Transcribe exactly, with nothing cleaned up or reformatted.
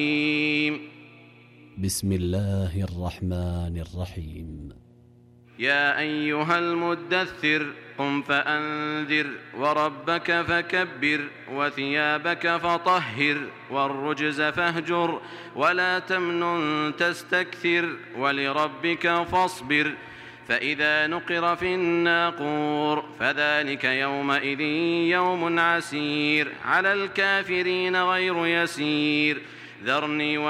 بسم الله الرحمن الرحيم. يا أيها المدثر قم فأنذر وربك فكبر وثيابك فطهر والرجز فاهجر ولا تمنن تستكثر ولربك فاصبر فإذا نقر في الناقور فذلك يومئذ يوم عسير على الكافرين غير يسير ذرني